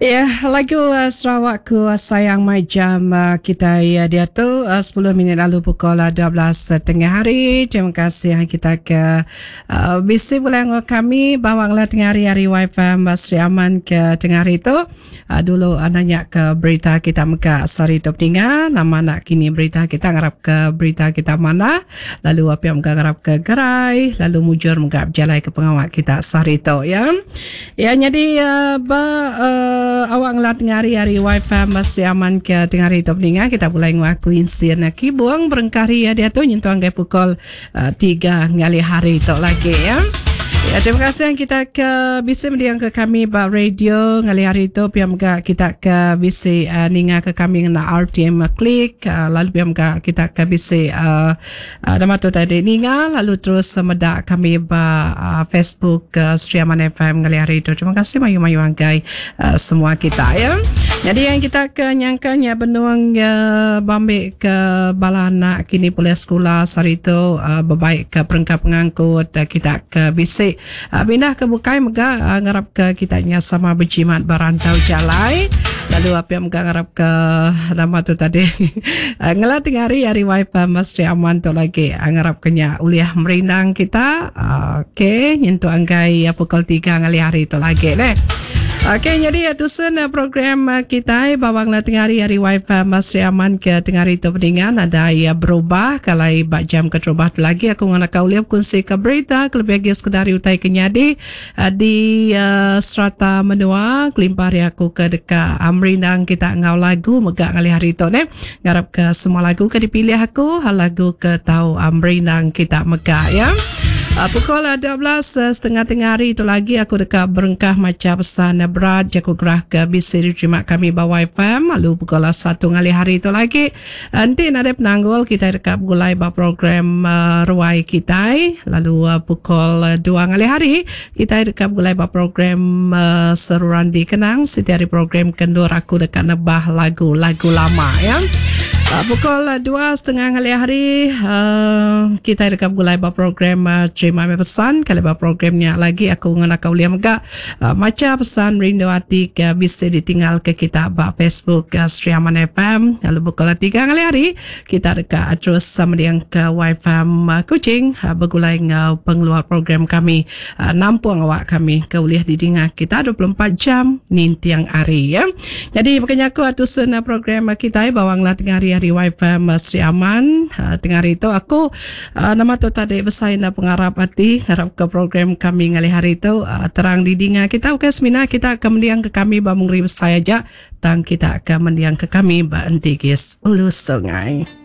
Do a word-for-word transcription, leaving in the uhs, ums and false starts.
Ya, lagu uh, Sarawakku uh, Sayang My Jam uh, kita ya dia tu uh, sepuluh minit lalu pukul uh, dua belas tengah hari. Terima kasih yang kita ke uh, bisi bulan kami bawanglah tengah hari hari Y F M Sri Aman ke tengah hari tu. Uh, dulu uh, nanya ke berita kita muka Sari Topninga, nama nak kini berita kita ngarap ke berita kita mana, lalu apa yang muka ngarap ke gerai, lalu mujur muka berjalan ke pengawal kita Sari tu ya. Ya, jadi uh, ba uh, awak ngelat ngari hari Y F M Sri Aman ke tengah hari top ninga kita mulai ngaku insian ki buang berengkari ya dia tu nyentuh anggai pukul uh, tiga ngali hari tu lagi ya. Ya, terima kasih yang kita ke bisa mendiang ke kami ba radio ngali hari itu piam ga kita ke bisa uh, ninga ke kami na R T M klik uh, lalu piam ga kita ke bisa uh, uh, nama tu tadi ninga lalu terus medak kami ba uh, Facebook uh, Sri Aman F M ngali hari itu. Terima kasih mayu-mayu anggai uh, semua kita ya. Jadi yang kita ke nyangkanya benuang uh, bambik ke balana kini pulih sekolah sarito uh, berbaik ke perangkap pengangkut uh, kita ke bisa Uh, pindah ke Bukai Mega uh, ngarap ke kitanya sama berjimat berantau jalai. Lalu apa yang Mega ngarap ke nama tu tadi uh, ngelatih hari hari Y F M Sri Aman tu lagi uh, ngarap kenya uliah merindang kita uh, okey nyentuh anggai uh, pukul tiga ngali hari tu lagi deh. Okey, jadi atusan uh, program uh, kita bawanglah tengah hari hari Y F M Sri Aman ke tengah hari tu peningan ada ya berubah kalau bak jam ke terubah tu lagi aku ngana kau lihat kunci ke berita kelebih lagi sekedari utai kenyadi uh, di uh, strata menua kelimpari aku ke dekat amrinang kita ngau lagu megak ngali hari tu ne ngarap ke semua lagu ke dipilih aku hal lagu ke tahu amrinang kita megak ya. Uh, pukul dua belas uh, setengah tengah hari itu lagi aku dekat berengkah macam pesan uh, berat jaku gerah ke bisa diterima kami bawa Y F M lalu pukul satu ngali hari itu lagi uh, nanti ada penanggul kita dekat gulai bawa program uh, ruai kita lalu uh, pukul uh, dua ngali hari kita dekat gulai bawa program uh, seruan dikenang setiap hari program kendur aku dekat nebah lagu-lagu lama ya. Uh, pukul uh, dua setengah ngali hari uh, kita dekat gulai bawa program uh, terima pesan kalau bawa programnya lagi aku ngana kau lihat megak uh, macam pesan rindu hati ke bisa ditinggal ke kita bawa Facebook uh, Sri Aman F M lalu pukul tiga ngali hari kita dekat terus sama yang ke Y F M uh, Kuching uh, bergulai uh, pengeluar program kami uh, nampung awak kami ke uliah didengar kita dua puluh empat jam nintiang hari ya. Jadi makanya aku atusan uh, program uh, kita bawanglah tengah hari hari Y F M uh, Sri Aman uh, tengah hari itu aku uh, nama tu tadi bersaing uh, pengarap hati harap ke program kami ngali hari itu uh, terang didinga kita okey semina kita akan mendiang ke kami ba mengri saya aja tang kita akan mendiang ke kami ba antigis ulu sungai.